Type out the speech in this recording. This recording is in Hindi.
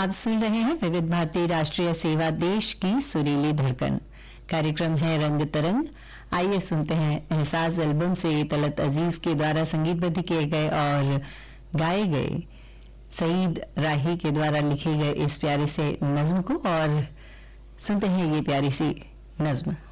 आप सुन रहे हैं विविध भारती राष्ट्रीय सेवा देश की सुरीली धड़कन। कार्यक्रम है रंग तरंग। आइए सुनते हैं एहसास एल्बम से तलत अजीज के द्वारा संगीतबद्ध किए गए और गाए गए सईद राही के द्वारा लिखे गए इस प्यारे से नज्म को, और सुनते हैं ये प्यारी सी नज्म।